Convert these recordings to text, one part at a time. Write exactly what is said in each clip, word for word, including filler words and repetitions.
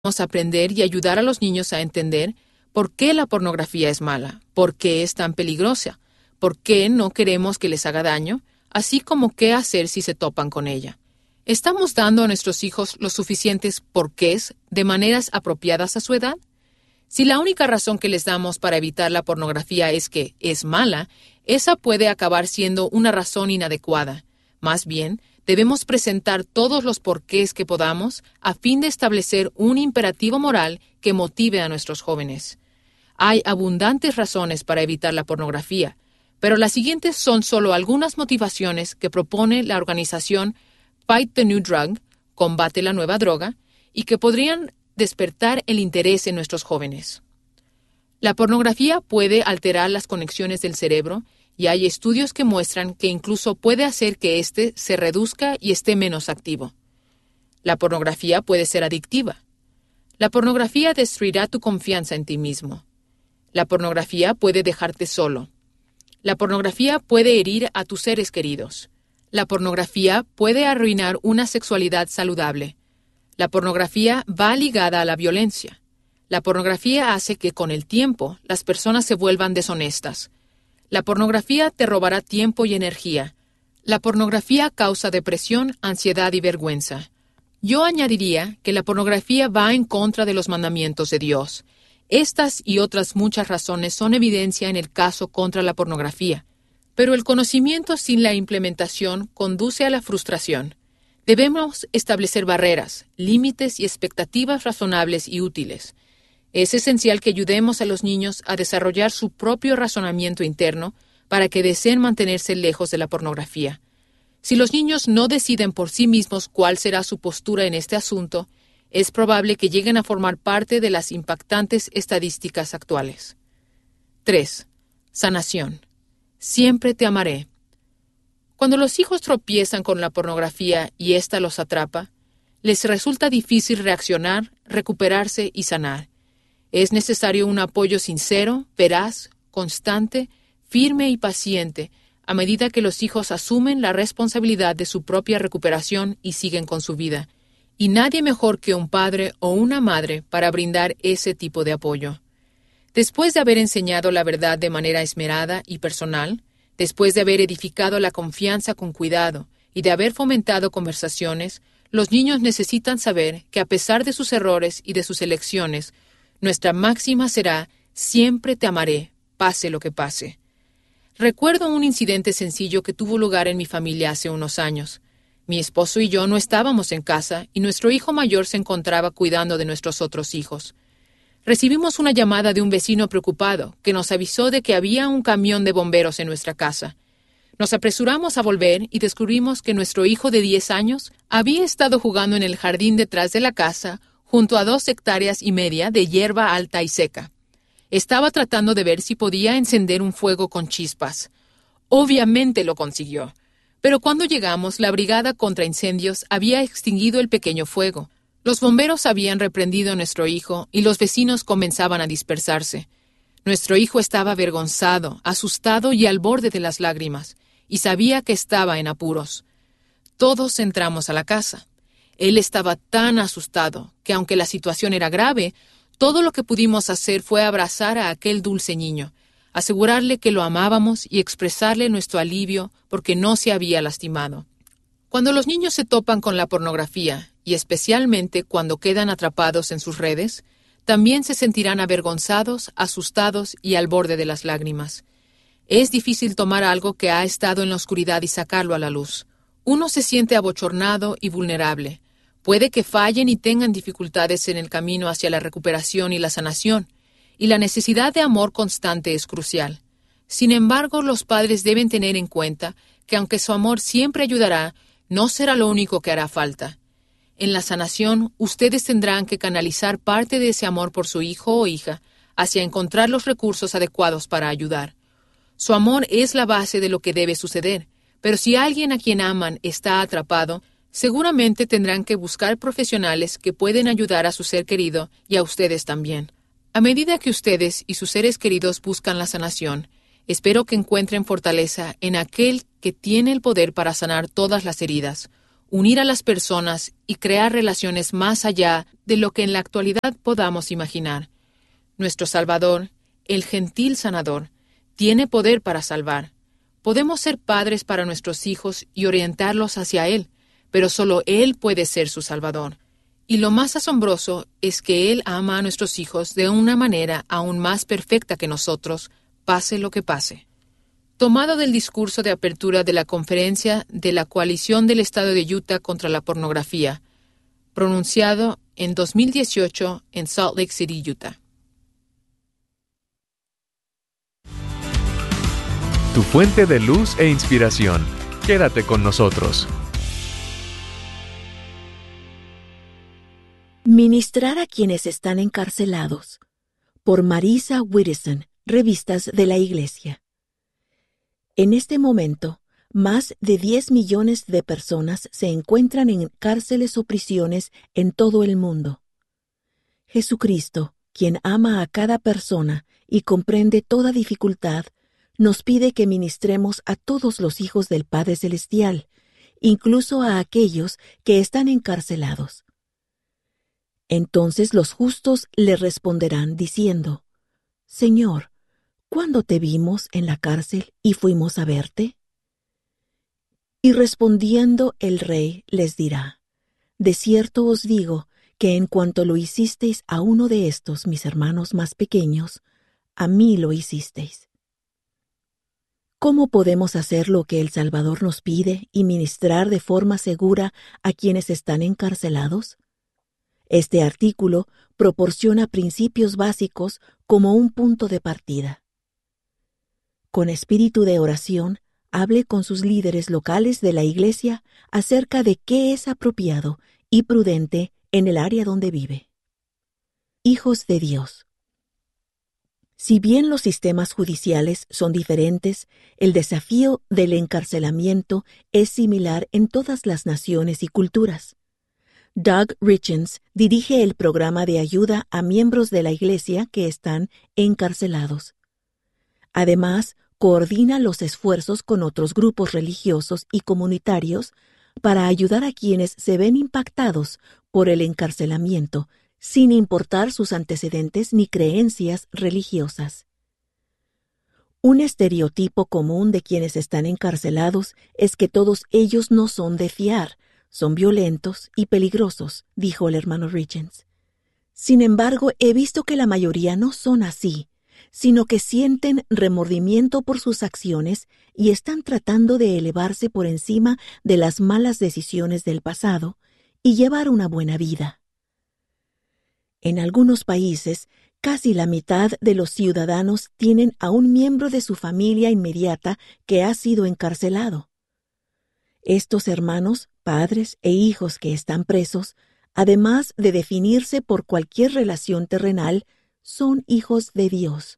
Vamos a aprender y ayudar a los niños a entender por qué la pornografía es mala, por qué es tan peligrosa, por qué no queremos que les haga daño, así como qué hacer si se topan con ella. ¿Estamos dando a nuestros hijos los suficientes porqués de maneras apropiadas a su edad? Si la única razón que les damos para evitar la pornografía es que es mala, esa puede acabar siendo una razón inadecuada. Más bien, debemos presentar todos los porqués que podamos a fin de establecer un imperativo moral que motive a nuestros jóvenes. Hay abundantes razones para evitar la pornografía, pero las siguientes son solo algunas motivaciones que propone la organización Fight the New Drug, Combate la Nueva Droga, y que podrían despertar el interés en nuestros jóvenes. La pornografía puede alterar las conexiones del cerebro y hay estudios que muestran que incluso puede hacer que éste se reduzca y esté menos activo. La pornografía puede ser adictiva. La pornografía destruirá tu confianza en ti mismo. La pornografía puede dejarte solo. La pornografía puede herir a tus seres queridos. La pornografía puede arruinar una sexualidad saludable. La pornografía va ligada a la violencia. La pornografía hace que con el tiempo las personas se vuelvan deshonestas. La pornografía te robará tiempo y energía. La pornografía causa depresión, ansiedad y vergüenza. Yo añadiría que la pornografía va en contra de los mandamientos de Dios. Estas y otras muchas razones son evidencia en el caso contra la pornografía. Pero el conocimiento sin la implementación conduce a la frustración. Debemos establecer barreras, límites y expectativas razonables y útiles. Es esencial que ayudemos a los niños a desarrollar su propio razonamiento interno para que deseen mantenerse lejos de la pornografía. Si los niños no deciden por sí mismos cuál será su postura en este asunto, es probable que lleguen a formar parte de las impactantes estadísticas actuales. tres. Sanación. Siempre te amaré. Cuando los hijos tropiezan con la pornografía y ésta los atrapa, les resulta difícil reaccionar, recuperarse y sanar. Es necesario un apoyo sincero, veraz, constante, firme y paciente, a medida que los hijos asumen la responsabilidad de su propia recuperación y siguen con su vida. Y nadie mejor que un padre o una madre para brindar ese tipo de apoyo. Después de haber enseñado la verdad de manera esmerada y personal, después de haber edificado la confianza con cuidado y de haber fomentado conversaciones, los niños necesitan saber que a pesar de sus errores y de sus elecciones, nuestra máxima será, siempre te amaré, pase lo que pase. Recuerdo un incidente sencillo que tuvo lugar en mi familia hace unos años. Mi esposo y yo no estábamos en casa y nuestro hijo mayor se encontraba cuidando de nuestros otros hijos. Recibimos una llamada de un vecino preocupado que nos avisó de que había un camión de bomberos en nuestra casa. Nos apresuramos a volver y descubrimos que nuestro hijo de diez años había estado jugando en el jardín detrás de la casa junto a dos hectáreas y media de hierba alta y seca. Estaba tratando de ver si podía encender un fuego con chispas. Obviamente lo consiguió. Pero cuando llegamos, la brigada contra incendios había extinguido el pequeño fuego. Los bomberos habían reprendido a nuestro hijo y los vecinos comenzaban a dispersarse. Nuestro hijo estaba avergonzado, asustado y al borde de las lágrimas, y sabía que estaba en apuros. Todos entramos a la casa. Él estaba tan asustado que, aunque la situación era grave, todo lo que pudimos hacer fue abrazar a aquel dulce niño, asegurarle que lo amábamos y expresarle nuestro alivio porque no se había lastimado. Cuando los niños se topan con la pornografía, y especialmente cuando quedan atrapados en sus redes, también se sentirán avergonzados, asustados y al borde de las lágrimas. Es difícil tomar algo que ha estado en la oscuridad y sacarlo a la luz. Uno se siente abochornado y vulnerable. Puede que fallen y tengan dificultades en el camino hacia la recuperación y la sanación, y la necesidad de amor constante es crucial. Sin embargo, los padres deben tener en cuenta que aunque su amor siempre ayudará, no será lo único que hará falta. En la sanación, ustedes tendrán que canalizar parte de ese amor por su hijo o hija hacia encontrar los recursos adecuados para ayudar. Su amor es la base de lo que debe suceder, pero si alguien a quien aman está atrapado, seguramente tendrán que buscar profesionales que pueden ayudar a su ser querido y a ustedes también. A medida que ustedes y sus seres queridos buscan la sanación, espero que encuentren fortaleza en aquel que tiene el poder para sanar todas las heridas. unir a las personas y crear relaciones más allá de lo que en la actualidad podamos imaginar. Nuestro Salvador, el gentil sanador, tiene poder para salvar. Podemos ser padres para nuestros hijos y orientarlos hacia Él, pero solo Él puede ser su Salvador. Y lo más asombroso es que Él ama a nuestros hijos de una manera aún más perfecta que nosotros, pase lo que pase. Tomado del discurso de apertura de la conferencia de la Coalición del Estado de Utah contra la Pornografía, pronunciado en dos mil dieciocho en Salt Lake City, Utah. Tu fuente de luz e inspiración. Quédate con nosotros. Ministrar a quienes están encarcelados. Por Marisa Whittison, Revistas de la Iglesia. En este momento, más de diez millones de personas se encuentran en cárceles o prisiones en todo el mundo. Jesucristo, quien ama a cada persona y comprende toda dificultad, nos pide que ministremos a todos los hijos del Padre Celestial, incluso a aquellos que están encarcelados. Entonces los justos le responderán diciendo: Señor, ¿cuándo te vimos en la cárcel y fuimos a verte? Y respondiendo el rey les dirá: De cierto os digo que en cuanto lo hicisteis a uno de estos mis hermanos más pequeños, a mí lo hicisteis. ¿Cómo podemos hacer lo que el Salvador nos pide y ministrar de forma segura a quienes están encarcelados? Este artículo proporciona principios básicos como un punto de partida. Con espíritu de oración, hable con sus líderes locales de la Iglesia acerca de qué es apropiado y prudente en el área donde vive. Hijos de Dios. Si bien los sistemas judiciales son diferentes, el desafío del encarcelamiento es similar en todas las naciones y culturas. Doug Richens dirige el programa de ayuda a miembros de la Iglesia que están encarcelados. Además, coordina los esfuerzos con otros grupos religiosos y comunitarios para ayudar a quienes se ven impactados por el encarcelamiento, sin importar sus antecedentes ni creencias religiosas. Un estereotipo común de quienes están encarcelados es que todos ellos no son de fiar, son violentos y peligrosos, dijo el hermano Richens. Sin embargo, he visto que la mayoría no son así, sino que sienten remordimiento por sus acciones y están tratando de elevarse por encima de las malas decisiones del pasado y llevar una buena vida. En algunos países, casi la mitad de los ciudadanos tienen a un miembro de su familia inmediata que ha sido encarcelado. Estos hermanos, padres e hijos que están presos, además de definirse por cualquier relación terrenal, son hijos de Dios.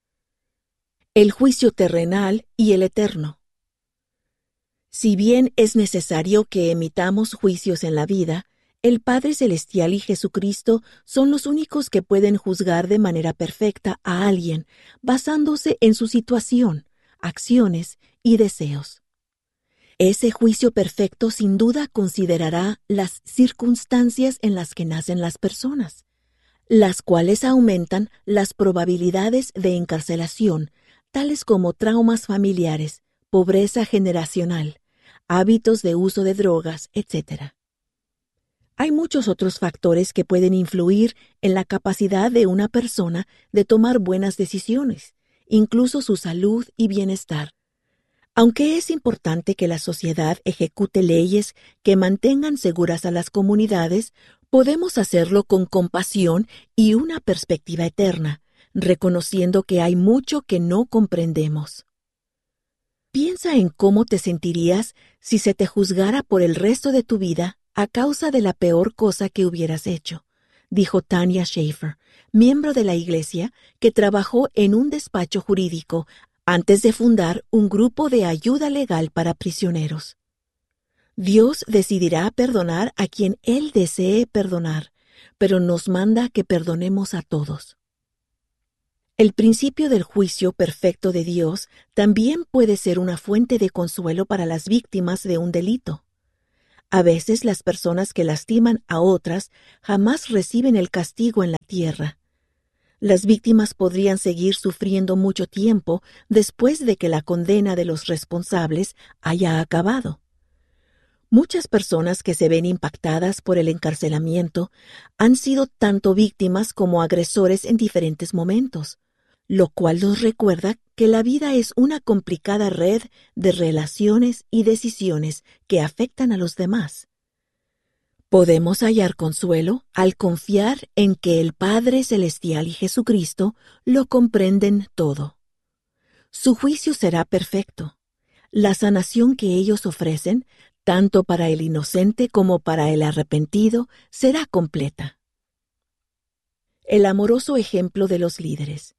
El juicio terrenal y el eterno. Si bien es necesario que emitamos juicios en la vida, el Padre Celestial y Jesucristo son los únicos que pueden juzgar de manera perfecta a alguien, basándose en su situación, acciones y deseos. Ese juicio perfecto sin duda considerará las circunstancias en las que nacen las personas, las cuales aumentan las probabilidades de encarcelación, tales como traumas familiares, pobreza generacional, hábitos de uso de drogas, etcétera. Hay muchos otros factores que pueden influir en la capacidad de una persona de tomar buenas decisiones, incluso su salud y bienestar. Aunque es importante que la sociedad ejecute leyes que mantengan seguras a las comunidades, podemos hacerlo con compasión y una perspectiva eterna, reconociendo que hay mucho que no comprendemos. Piensa en cómo te sentirías si se te juzgara por el resto de tu vida a causa de la peor cosa que hubieras hecho, dijo Tanya Schaefer, miembro de la Iglesia que trabajó en un despacho jurídico antes de fundar un grupo de ayuda legal para prisioneros. Dios decidirá perdonar a quien Él desee perdonar, pero nos manda que perdonemos a todos. El principio del juicio perfecto de Dios también puede ser una fuente de consuelo para las víctimas de un delito. A veces las personas que lastiman a otras jamás reciben el castigo en la tierra. Las víctimas podrían seguir sufriendo mucho tiempo después de que la condena de los responsables haya acabado. Muchas personas que se ven impactadas por el encarcelamiento han sido tanto víctimas como agresores en diferentes momentos, lo cual nos recuerda que la vida es una complicada red de relaciones y decisiones que afectan a los demás. Podemos hallar consuelo al confiar en que el Padre Celestial y Jesucristo lo comprenden todo. Su juicio será perfecto. La sanación que ellos ofrecen, tanto para el inocente como para el arrepentido, será completa. El amoroso ejemplo de los líderes.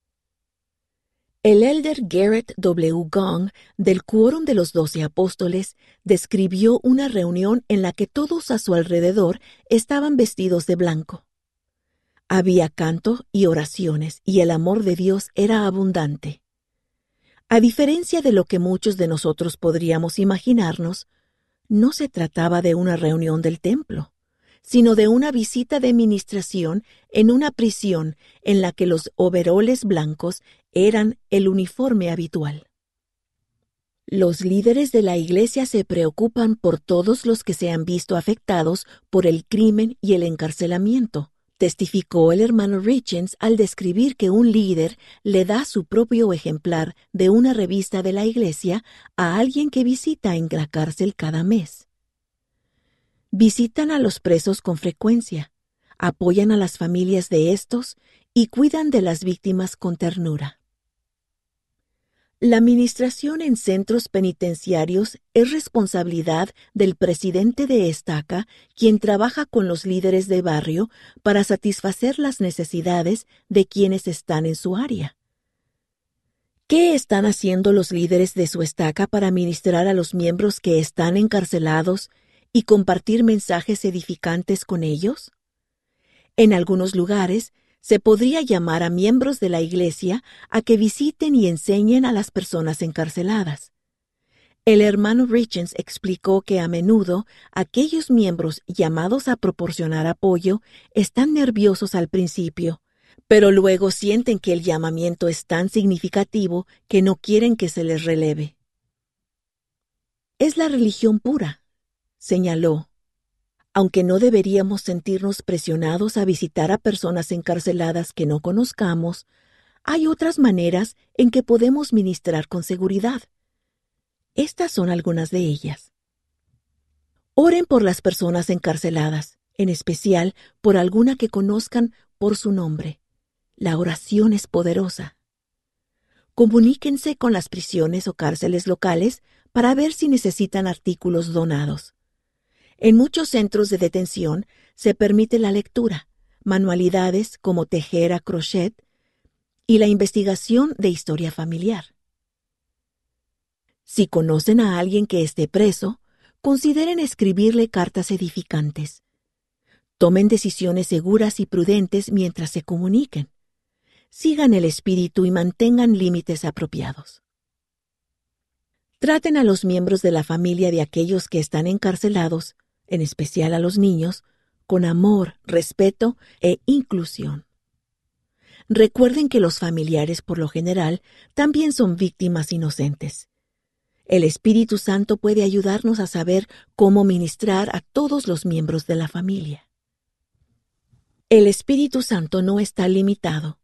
El elder Garrett W. Gong, del Quórum de los Doce Apóstoles, describió una reunión en la que todos a su alrededor estaban vestidos de blanco. Había canto y oraciones, y el amor de Dios era abundante. A diferencia de lo que muchos de nosotros podríamos imaginarnos, no se trataba de una reunión del templo, sino de una visita de ministración en una prisión en la que los overoles blancos eran el uniforme habitual. Los líderes de la iglesia se preocupan por todos los que se han visto afectados por el crimen y el encarcelamiento, testificó el hermano Richens al describir que un líder le da su propio ejemplar de una revista de la iglesia a alguien que visita en la cárcel cada mes. Visitan a los presos con frecuencia, apoyan a las familias de estos y cuidan de las víctimas con ternura. La administración en centros penitenciarios es responsabilidad del presidente de Estaca, quien trabaja con los líderes de barrio para satisfacer las necesidades de quienes están en su área. ¿Qué están haciendo los líderes de su estaca para ministrar a los miembros que están encarcelados y compartir mensajes edificantes con ellos? En algunos lugares, se podría llamar a miembros de la iglesia a que visiten y enseñen a las personas encarceladas. El hermano Richens explicó que a menudo aquellos miembros llamados a proporcionar apoyo están nerviosos al principio, pero luego sienten que el llamamiento es tan significativo que no quieren que se les releve. Es la religión pura, señaló. Aunque no deberíamos sentirnos presionados a visitar a personas encarceladas que no conozcamos, hay otras maneras en que podemos ministrar con seguridad. Estas son algunas de ellas. Oren por las personas encarceladas, en especial por alguna que conozcan por su nombre. La oración es poderosa. Comuníquense con las prisiones o cárceles locales para ver si necesitan artículos donados. En muchos centros de detención se permite la lectura, manualidades como tejer a crochet y la investigación de historia familiar. Si conocen a alguien que esté preso, consideren escribirle cartas edificantes. Tomen decisiones seguras y prudentes mientras se comuniquen. Sigan el espíritu y mantengan límites apropiados. Traten a los miembros de la familia de aquellos que están encarcelados, en especial a los niños, con amor, respeto e inclusión. Recuerden que los familiares, por lo general, también son víctimas inocentes. El Espíritu Santo puede ayudarnos a saber cómo ministrar a todos los miembros de la familia. El Espíritu Santo no está limitado.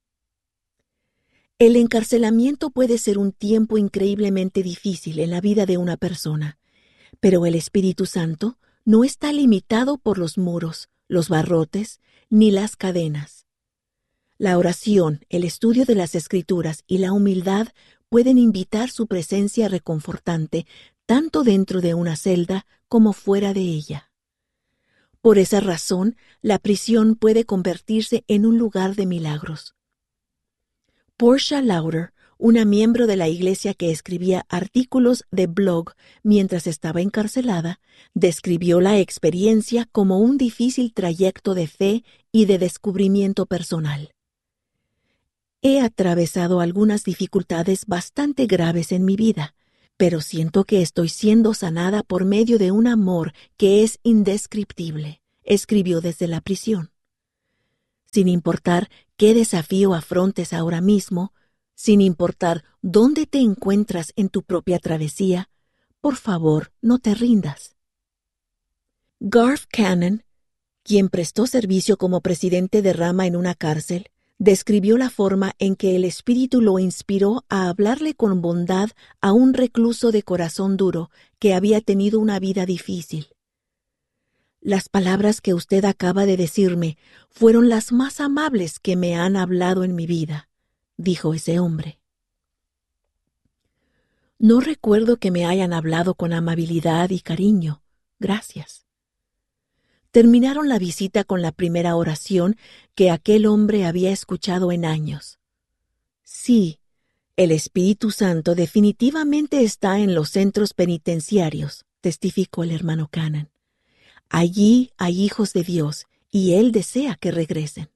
El encarcelamiento puede ser un tiempo increíblemente difícil en la vida de una persona, pero el Espíritu Santo no está limitado por los muros, los barrotes, ni las cadenas. La oración, el estudio de las Escrituras y la humildad pueden invitar su presencia reconfortante tanto dentro de una celda como fuera de ella. Por esa razón, la prisión puede convertirse en un lugar de milagros. Portia Lauder, una miembro de la iglesia que escribía artículos de blog mientras estaba encarcelada, describió la experiencia como un difícil trayecto de fe y de descubrimiento personal. He atravesado algunas dificultades bastante graves en mi vida, pero siento que estoy siendo sanada por medio de un amor que es indescriptible, escribió desde la prisión. Sin importar qué desafío afrontes ahora mismo, sin importar dónde te encuentras en tu propia travesía, por favor, no te rindas. Garth Cannon, quien prestó servicio como presidente de rama en una cárcel, describió la forma en que el Espíritu lo inspiró a hablarle con bondad a un recluso de corazón duro que había tenido una vida difícil. Las palabras que usted acaba de decirme fueron las más amables que me han hablado en mi vida, dijo ese hombre. No recuerdo que me hayan hablado con amabilidad y cariño. Gracias. Terminaron la visita con la primera oración que aquel hombre había escuchado en años. Sí, el Espíritu Santo definitivamente está en los centros penitenciarios, testificó el hermano Cannon. Allí hay hijos de Dios y Él desea que regresen.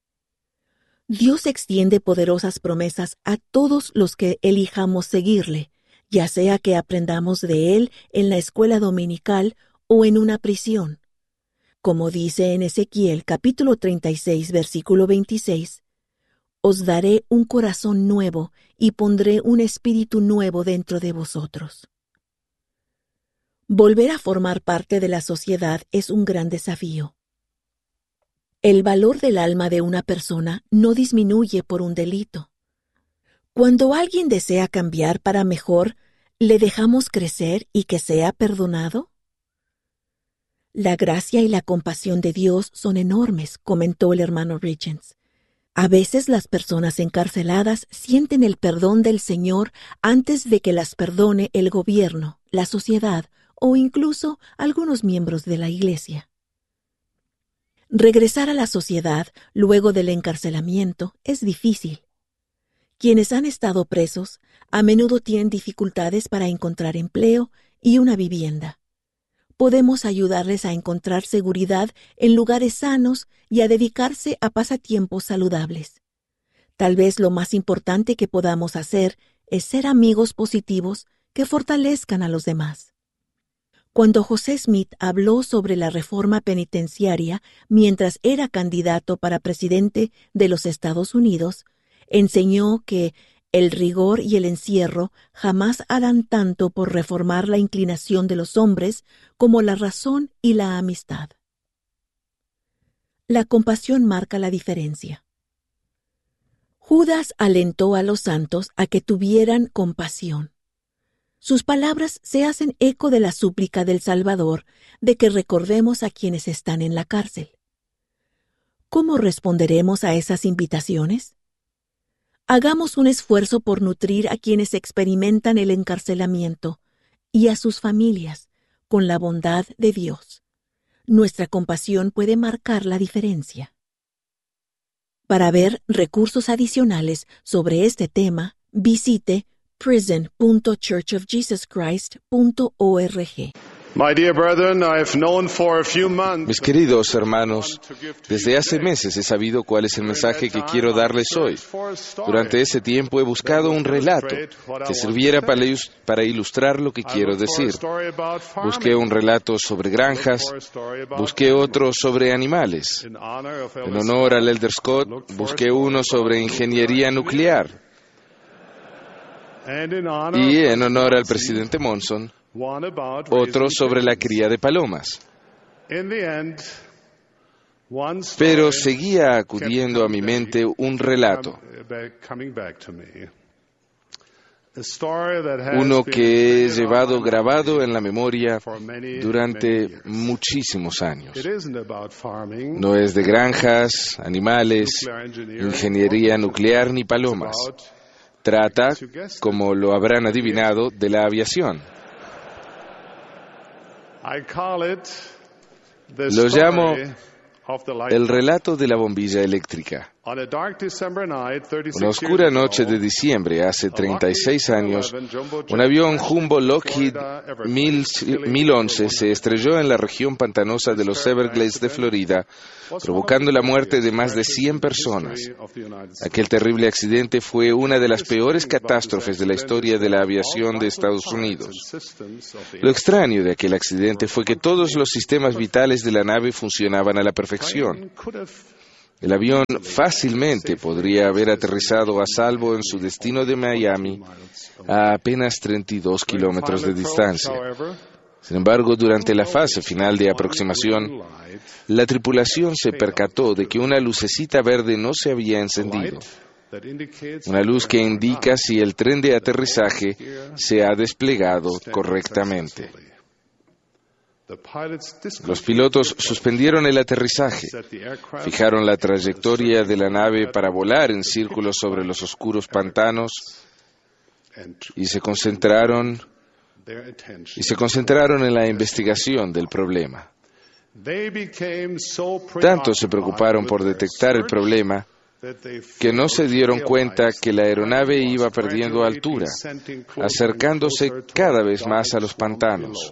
Dios extiende poderosas promesas a todos los que elijamos seguirle, ya sea que aprendamos de Él en la escuela dominical o en una prisión. Como dice en Ezequiel capítulo treinta y seis, versículo veintiséis, «Os daré un corazón nuevo y pondré un espíritu nuevo dentro de vosotros». Volver a formar parte de la sociedad es un gran desafío. El valor del alma de una persona no disminuye por un delito. Cuando alguien desea cambiar para mejor, ¿le dejamos crecer y que sea perdonado? La gracia y la compasión de Dios son enormes, comentó el hermano Richens. A veces las personas encarceladas sienten el perdón del Señor antes de que las perdone el gobierno, la sociedad o incluso algunos miembros de la Iglesia. Regresar a la sociedad luego del encarcelamiento es difícil. Quienes han estado presos a menudo tienen dificultades para encontrar empleo y una vivienda. Podemos ayudarles a encontrar seguridad en lugares sanos y a dedicarse a pasatiempos saludables. Tal vez lo más importante que podamos hacer es ser amigos positivos que fortalezcan a los demás. Cuando José Smith habló sobre la reforma penitenciaria mientras era candidato para presidente de los Estados Unidos, enseñó que el rigor y el encierro jamás harán tanto por reformar la inclinación de los hombres como la razón y la amistad. La compasión marca la diferencia. Judas alentó a los santos a que tuvieran compasión. Sus palabras se hacen eco de la súplica del Salvador de que recordemos a quienes están en la cárcel. ¿Cómo responderemos a esas invitaciones? Hagamos un esfuerzo por nutrir a quienes experimentan el encarcelamiento y a sus familias con la bondad de Dios. Nuestra compasión puede marcar la diferencia. Para ver recursos adicionales sobre este tema, visite prison punto church of jesus christ punto org. Mis queridos hermanos, desde hace meses he sabido cuál es el mensaje que quiero darles hoy. Durante ese tiempo he buscado un relato que sirviera para ilustrar lo que quiero decir. Busqué un relato sobre granjas, busqué otro sobre animales. En honor al Elder Scott, busqué uno sobre ingeniería nuclear. Y en honor al presidente Monson, otro sobre la cría de palomas. Pero seguía acudiendo a mi mente un relato, uno que he llevado grabado en la memoria durante muchísimos años. No es de granjas, animales, ingeniería nuclear ni palomas. Trata, como lo habrán adivinado, de la aviación. Lo llamo el relato de la bombilla eléctrica. Una oscura noche de diciembre, hace treinta y seis años, un avión Jumbo Lockheed mil once se estrelló en la región pantanosa de los Everglades de Florida, provocando la muerte de más de cien personas. Aquel terrible accidente fue una de las peores catástrofes de la historia de la aviación de Estados Unidos. Lo extraño de aquel accidente fue que todos los sistemas vitales de la nave funcionaban a la perfección. El avión fácilmente podría haber aterrizado a salvo en su destino de Miami a apenas treinta y dos kilómetros de distancia. Sin embargo, durante la fase final de aproximación, la tripulación se percató de que una lucecita verde no se había encendido. Una luz que indica si el tren de aterrizaje se ha desplegado correctamente. Los pilotos suspendieron el aterrizaje, fijaron la trayectoria de la nave para volar en círculos sobre los oscuros pantanos y se concentraron y se concentraron en la investigación del problema. Tanto se preocuparon por detectar el problema que no se dieron cuenta que la aeronave iba perdiendo altura, acercándose cada vez más a los pantanos.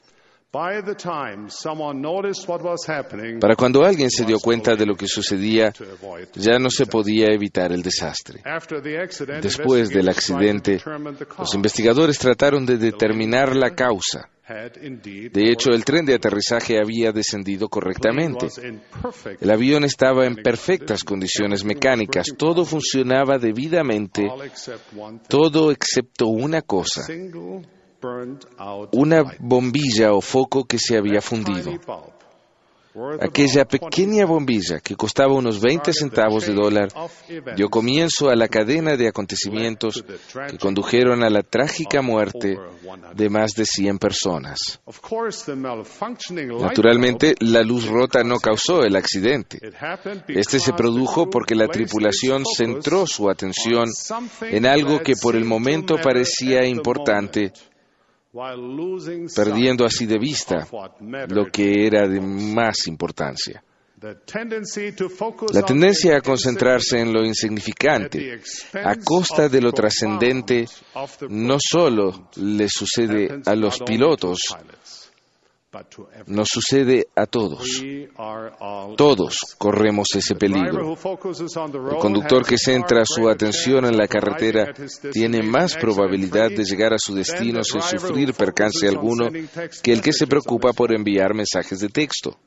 Para cuando alguien se dio cuenta de lo que sucedía, ya no se podía evitar el desastre. Después del accidente, los investigadores trataron de determinar la causa. De hecho, el tren de aterrizaje había descendido correctamente. El avión estaba en perfectas condiciones mecánicas, todo funcionaba debidamente, todo excepto una cosa. Una bombilla o foco que se había fundido. Aquella pequeña bombilla, que costaba unos veinte centavos de dólar, dio comienzo a la cadena de acontecimientos que condujeron a la trágica muerte de más de cien personas. Naturalmente, la luz rota no causó el accidente. Este se produjo porque la tripulación centró su atención en algo que por el momento parecía importante, perdiendo así de vista lo que era de más importancia. La tendencia a concentrarse en lo insignificante a costa de lo trascendente no solo le sucede a los pilotos, nos sucede a todos. Todos corremos ese peligro. El conductor que centra su atención en la carretera tiene más probabilidad de llegar a su destino sin sufrir percance alguno que el que se preocupa por enviar mensajes de texto.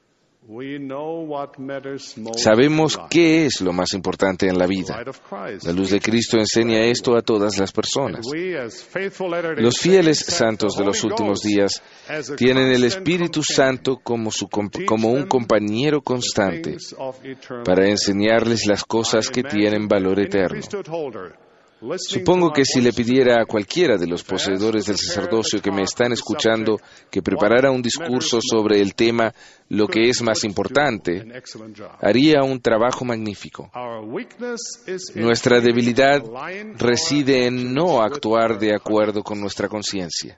Sabemos qué es lo más importante en la vida. La luz de Cristo enseña esto a todas las personas. Los fieles santos de los últimos días tienen el Espíritu Santo como, su, como un compañero constante para enseñarles las cosas que tienen valor eterno. Supongo que si le pidiera a cualquiera de los poseedores del sacerdocio que me están escuchando que preparara un discurso sobre el tema lo que es más importante, haría un trabajo magnífico. Nuestra debilidad reside en no actuar de acuerdo con nuestra conciencia.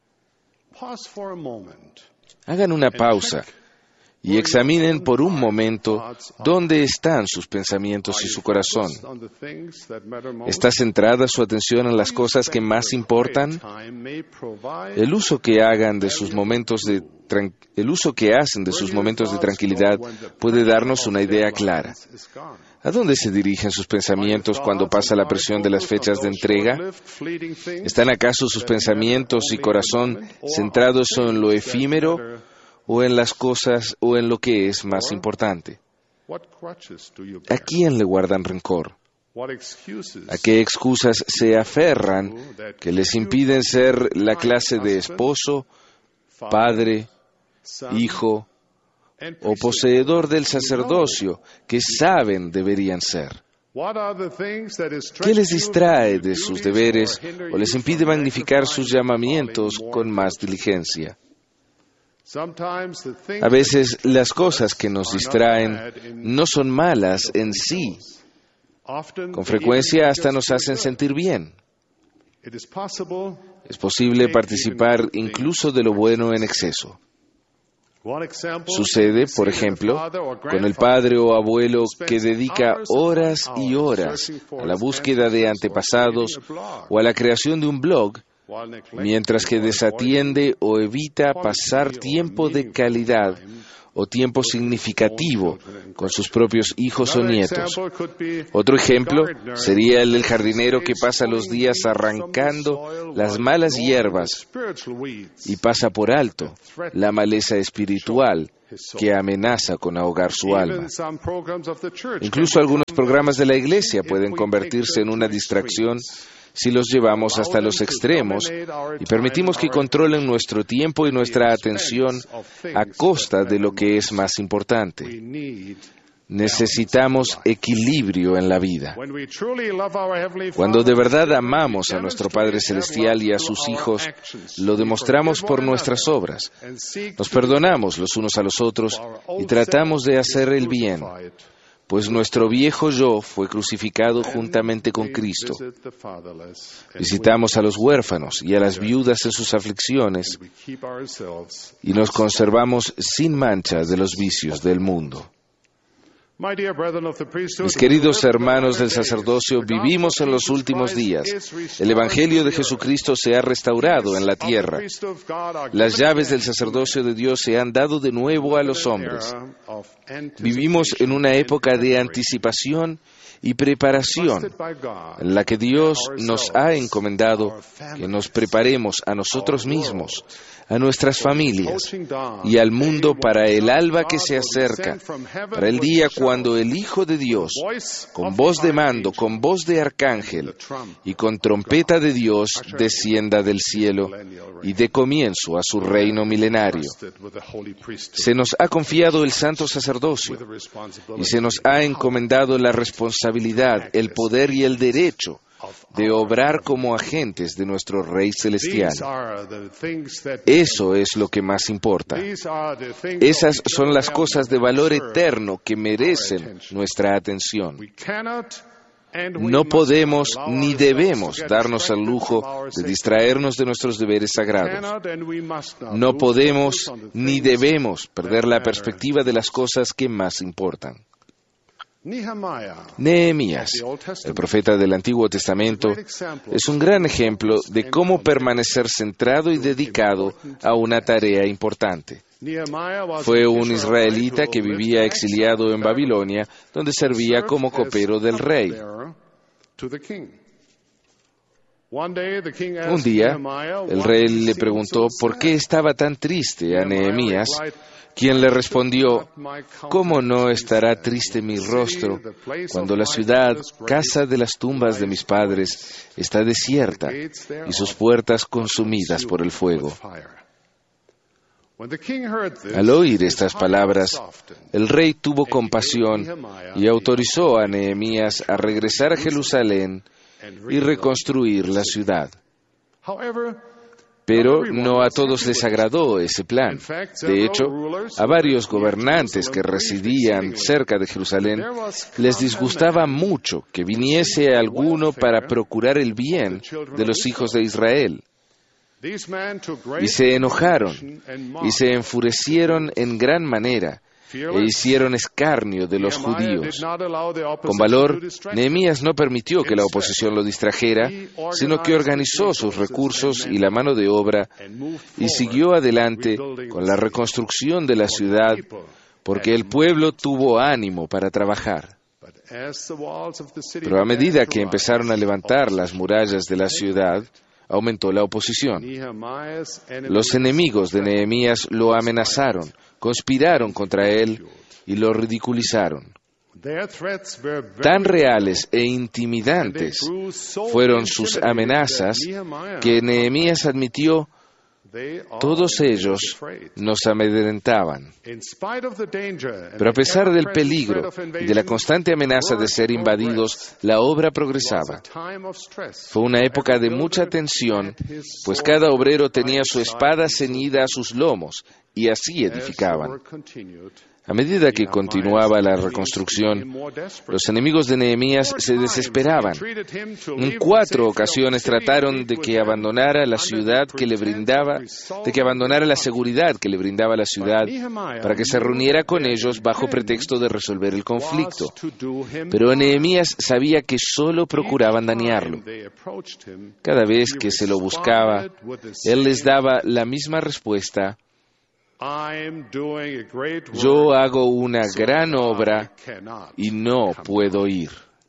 Hagan una pausa y examinen por un momento dónde están sus pensamientos y su corazón. ¿Está centrada su atención en las cosas que más importan? El uso que hagan de sus momentos de tran- el uso que hacen de sus momentos de tranquilidad puede darnos una idea clara. ¿A dónde se dirigen sus pensamientos cuando pasa la presión de las fechas de entrega? ¿Están acaso sus pensamientos y corazón centrados en lo efímero o en las cosas o en lo que es más importante? ¿A quién le guardan rencor? ¿A qué excusas se aferran que les impiden ser la clase de esposo, padre, hijo o poseedor del sacerdocio que saben deberían ser? ¿Qué les distrae de sus deberes o les impide magnificar sus llamamientos con más diligencia? A veces las cosas que nos distraen no son malas en sí. Con frecuencia hasta nos hacen sentir bien. Es posible participar incluso de lo bueno en exceso. Sucede, por ejemplo, con el padre o abuelo que dedica horas y horas a la búsqueda de antepasados o a la creación de un blog, mientras que desatiende o evita pasar tiempo de calidad o tiempo significativo con sus propios hijos o nietos. Otro ejemplo sería el del jardinero que pasa los días arrancando las malas hierbas y pasa por alto la maleza espiritual que amenaza con ahogar su alma. Incluso algunos programas de la iglesia pueden convertirse en una distracción si los llevamos hasta los extremos y permitimos que controlen nuestro tiempo y nuestra atención a costa de lo que es más importante. Necesitamos equilibrio en la vida. Cuando de verdad amamos a nuestro Padre Celestial y a sus hijos, lo demostramos por nuestras obras. Nos perdonamos los unos a los otros y tratamos de hacer el bien, pues nuestro viejo yo fue crucificado juntamente con Cristo. Visitamos a los huérfanos y a las viudas en sus aflicciones y nos conservamos sin mancha de los vicios del mundo. Mis queridos hermanos del sacerdocio, vivimos en los últimos días. El Evangelio de Jesucristo se ha restaurado en la tierra. Las llaves del sacerdocio de Dios se han dado de nuevo a los hombres. Vivimos en una época de anticipación y preparación, en la que Dios nos ha encomendado que nos preparemos a nosotros mismos, a nuestras familias y al mundo para el alba que se acerca, para el día cuando el Hijo de Dios, con voz de mando, con voz de arcángel y con trompeta de Dios, descienda del cielo y dé comienzo a su reino milenario. Se nos ha confiado el santo sacerdocio y se nos ha encomendado la responsabilidad, el poder y el derecho de obrar como agentes de nuestro Rey Celestial. Eso es lo que más importa. Esas son las cosas de valor eterno que merecen nuestra atención. No podemos ni debemos darnos el lujo de distraernos de nuestros deberes sagrados. No podemos ni debemos perder la perspectiva de las cosas que más importan. Nehemías, el profeta del Antiguo Testamento, es un gran ejemplo de cómo permanecer centrado y dedicado a una tarea importante. Fue un israelita que vivía exiliado en Babilonia, donde servía como copero del rey. Un día, el rey le preguntó por qué estaba tan triste a Nehemías, quien le respondió: ¿cómo no estará triste mi rostro cuando la ciudad, casa de las tumbas de mis padres, está desierta y sus puertas consumidas por el fuego? Al oír estas palabras, el rey tuvo compasión y autorizó a Nehemías a regresar a Jerusalén y reconstruir la ciudad. Pero no a todos les agradó ese plan. De hecho, a varios gobernantes que residían cerca de Jerusalén les disgustaba mucho que viniese alguno para procurar el bien de los hijos de Israel. Y se enojaron y se enfurecieron en gran manera e hicieron escarnio de los judíos. Con valor, Nehemías no permitió que la oposición lo distrajera, sino que organizó sus recursos y la mano de obra y siguió adelante con la reconstrucción de la ciudad, porque el pueblo tuvo ánimo para trabajar. Pero a medida que empezaron a levantar las murallas de la ciudad, aumentó la oposición. Los enemigos de Nehemías lo amenazaron, conspiraron contra él y lo ridiculizaron. Tan reales e intimidantes fueron sus amenazas que Nehemías admitió: todos ellos nos amedrentaban. Pero a pesar del peligro y de la constante amenaza de ser invadidos, la obra progresaba. Fue una época de mucha tensión, pues cada obrero tenía su espada ceñida a sus lomos, y así edificaban. A medida que continuaba la reconstrucción, los enemigos de Nehemías se desesperaban. En cuatro ocasiones trataron de que abandonara la ciudad que le brindaba, de que abandonara la seguridad que le brindaba la ciudad, para que se reuniera con ellos bajo pretexto de resolver el conflicto. Pero Nehemías sabía que solo procuraban dañarlo. Cada vez que se lo buscaba, él les daba la misma respuesta: yo hago una gran obra y no puedo ir.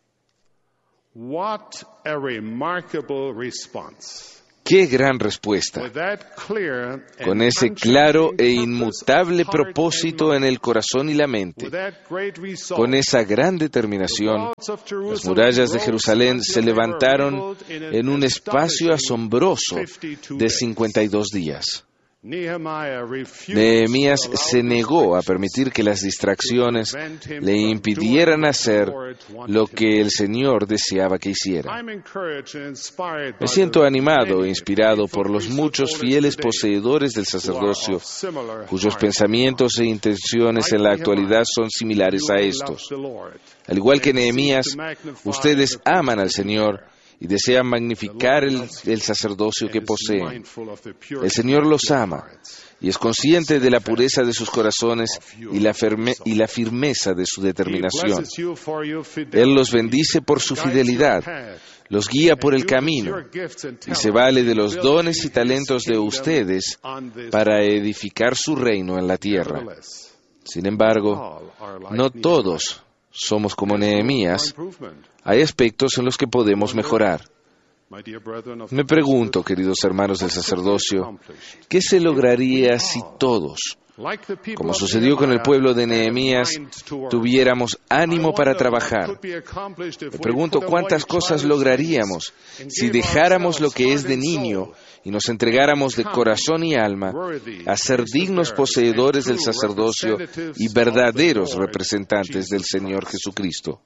¡Qué gran respuesta! Con ese claro e inmutable propósito en el corazón y la mente, con esa gran determinación, las murallas de Jerusalén se levantaron en un espacio asombroso de cincuenta y dos días. Nehemías se negó a permitir que las distracciones le impidieran hacer lo que el Señor deseaba que hiciera. Me siento animado e inspirado por los muchos fieles poseedores del sacerdocio, cuyos pensamientos e intenciones en la actualidad son similares a estos. Al igual que Nehemías, ustedes aman al Señor y desean magnificar el, el sacerdocio que poseen. El Señor los ama y es consciente de la pureza de sus corazones y la, firme, y la firmeza de su determinación. Él los bendice por su fidelidad, los guía por el camino y se vale de los dones y talentos de ustedes para edificar su reino en la tierra. Sin embargo, no todos somos como Nehemías. Hay aspectos en los que podemos mejorar. Me pregunto, queridos hermanos del sacerdocio, ¿qué se lograría si todos, como sucedió con el pueblo de Nehemías, tuviéramos ánimo para trabajar? Me pregunto cuántas cosas lograríamos si dejáramos lo que es de niño y nos entregáramos de corazón y alma a ser dignos poseedores del sacerdocio y verdaderos representantes del Señor Jesucristo.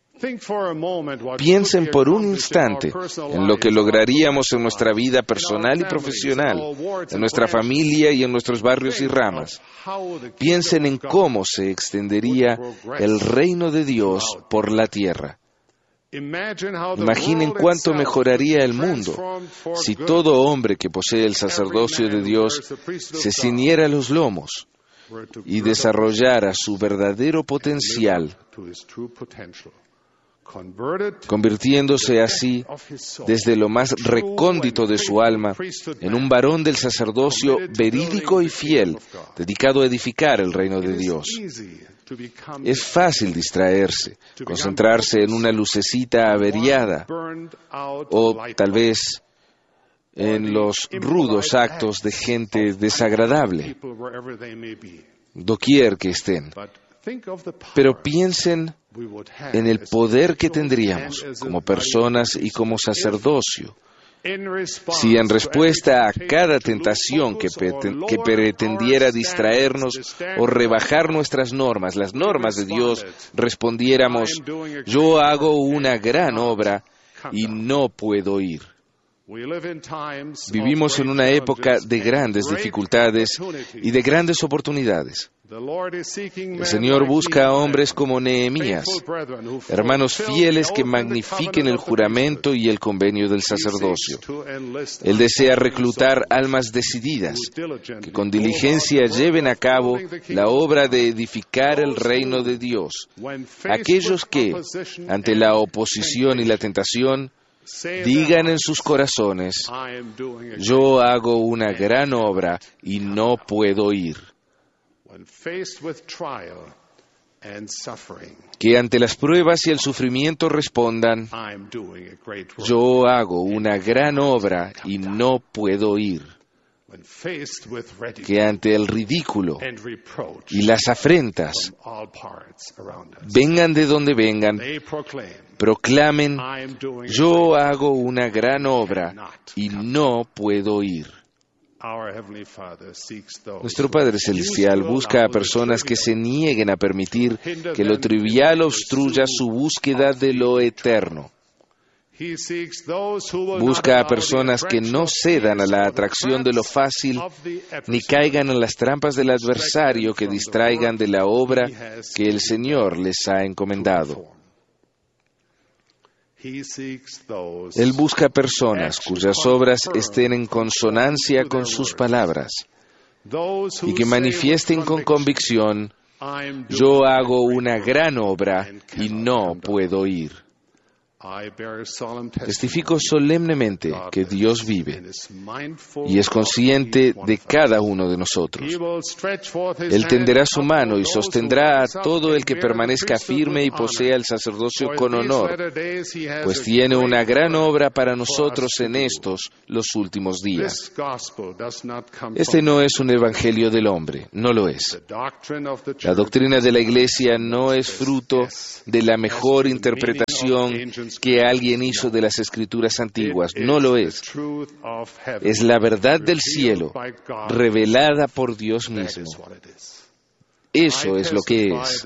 Piensen por un instante en lo que lograríamos en nuestra vida personal y profesional, en nuestra familia y en nuestros barrios y ramas. Piensen en cómo se extendería el reino de Dios por la tierra. Imaginen cuánto mejoraría el mundo si todo hombre que posee el sacerdocio de Dios se ciñera los lomos y desarrollara su verdadero potencial, convirtiéndose así desde lo más recóndito de su alma en un varón del sacerdocio verídico y fiel, dedicado a edificar el reino de Dios. Es fácil distraerse, concentrarse en una lucecita averiada o tal vez en los rudos actos de gente desagradable, doquier que estén. Pero piensen en el poder que tendríamos como personas y como sacerdocio si en respuesta a cada tentación que, que pretendiera distraernos o rebajar nuestras normas, las normas de Dios, respondiéramos: yo hago una gran obra y no puedo ir. Vivimos en una época de grandes dificultades y de grandes oportunidades. El Señor busca a hombres como Nehemías, hermanos fieles que magnifiquen el juramento y el convenio del sacerdocio. Él desea reclutar almas decididas, que con diligencia lleven a cabo la obra de edificar el reino de Dios. Aquellos que, ante la oposición y la tentación, digan en sus corazones: yo hago una gran obra y no puedo ir. Que ante las pruebas y el sufrimiento respondan: yo hago una gran obra y no puedo ir. Que ante el ridículo y las afrentas, vengan de donde vengan, proclamen: yo hago una gran obra y no puedo ir. Nuestro Padre Celestial busca a personas que se nieguen a permitir que lo trivial obstruya su búsqueda de lo eterno. Busca a personas que no cedan a la atracción de lo fácil ni caigan en las trampas del adversario que distraigan de la obra que el Señor les ha encomendado. Él busca personas cuyas obras estén en consonancia con sus palabras y que manifiesten con convicción: yo hago una gran obra y no puedo ir. Testifico solemnemente que Dios vive y es consciente de cada uno de nosotros. Él tenderá su mano y sostendrá a todo el que permanezca firme y posea el sacerdocio con honor, pues tiene una gran obra para nosotros en estos, los últimos días. Este no es un evangelio del hombre, no lo es. La doctrina de la Iglesia no es fruto de la mejor interpretación que alguien hizo de las Escrituras antiguas, no lo es. Es la verdad del cielo, revelada por Dios mismo. Eso es lo que es.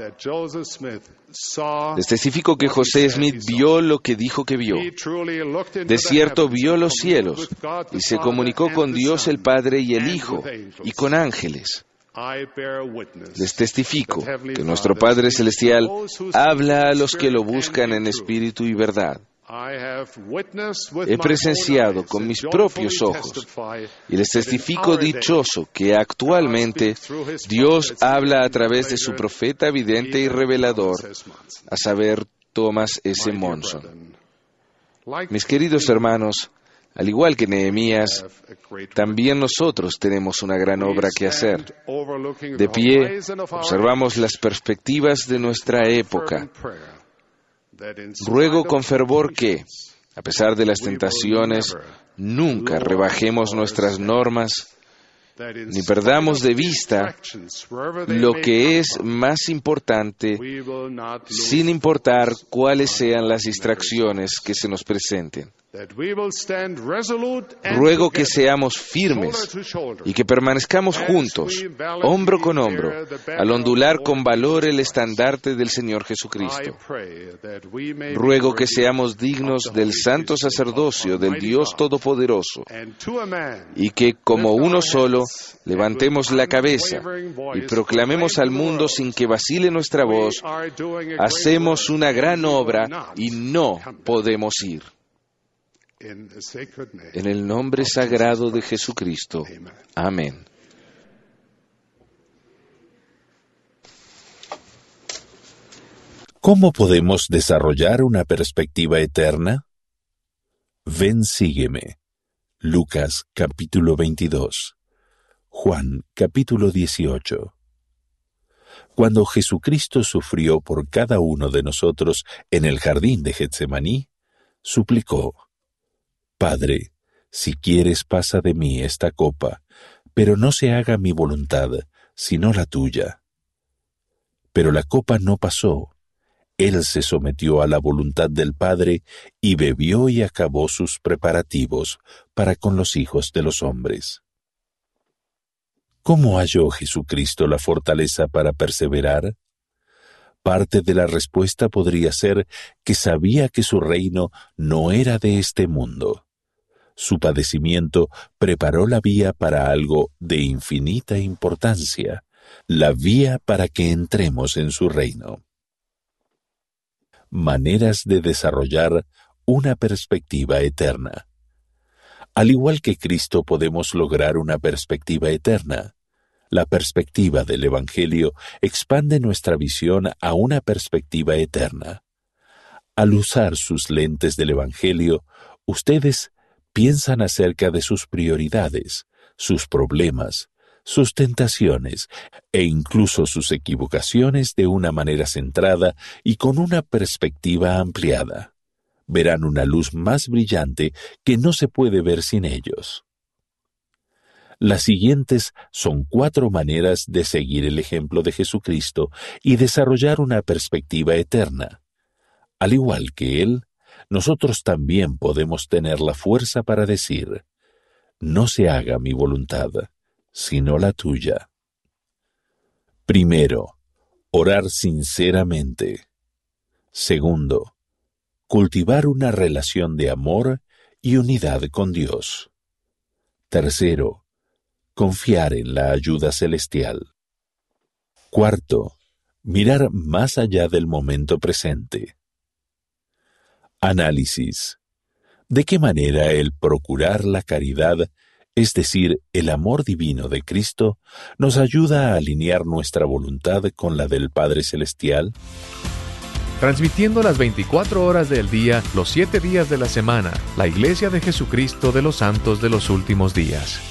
Les testifico que José Smith vio lo que dijo que vio. De cierto vio los cielos y se comunicó con Dios el Padre y el Hijo y con ángeles. Les testifico que nuestro Padre Celestial habla a los que lo buscan en espíritu y verdad. He presenciado con mis propios ojos y les testifico dichoso que actualmente Dios habla a través de su profeta vidente y revelador, a saber, Thomas S. Monson. Mis queridos hermanos, al igual que Nehemías, también nosotros tenemos una gran obra que hacer. De pie, observamos las perspectivas de nuestra época. Ruego con fervor que, a pesar de las tentaciones, nunca rebajemos nuestras normas, ni perdamos de vista lo que es más importante, sin importar cuáles sean las distracciones que se nos presenten. Ruego que seamos firmes y que permanezcamos juntos, hombro con hombro, al ondular con valor el estandarte del Señor Jesucristo. Ruego que seamos dignos del santo sacerdocio del Dios Todopoderoso y que, como uno solo, levantemos la cabeza y proclamemos al mundo sin que vacile nuestra voz: hacemos una gran obra y no podemos ir. En el nombre sagrado de Jesucristo. Amén. ¿Cómo podemos desarrollar una perspectiva eterna? Ven, sígueme. Lucas capítulo veintidós. Juan capítulo dieciocho. Cuando Jesucristo sufrió por cada uno de nosotros en el jardín de Getsemaní, suplicó: Padre, si quieres pasa de mí esta copa, pero no se haga mi voluntad, sino la tuya. Pero la copa no pasó. Él se sometió a la voluntad del Padre y bebió y acabó sus preparativos para con los hijos de los hombres. ¿Cómo halló Jesucristo la fortaleza para perseverar? Parte de la respuesta podría ser que sabía que su reino no era de este mundo. Su padecimiento preparó la vía para algo de infinita importancia, la vía para que entremos en su reino. Maneras de desarrollar una perspectiva eterna. Al igual que Cristo, podemos lograr una perspectiva eterna. La perspectiva del Evangelio expande nuestra visión a una perspectiva eterna. Al usar sus lentes del Evangelio, ustedes piensan acerca de sus prioridades, sus problemas, sus tentaciones e incluso sus equivocaciones de una manera centrada y con una perspectiva ampliada. Verán una luz más brillante que no se puede ver sin ellos. Las siguientes son cuatro maneras de seguir el ejemplo de Jesucristo y desarrollar una perspectiva eterna. Al igual que Él, nosotros también podemos tener la fuerza para decir: no se haga mi voluntad, sino la tuya. Primero, orar sinceramente. Segundo, cultivar una relación de amor y unidad con Dios. Tercero, confiar en la ayuda celestial. Cuarto, mirar más allá del momento presente. Análisis. ¿De qué manera el procurar la caridad, es decir, el amor divino de Cristo, nos ayuda a alinear nuestra voluntad con la del Padre Celestial? Transmitiendo las veinticuatro horas del día, los siete días de la semana, la Iglesia de Jesucristo de los Santos de los Últimos Días.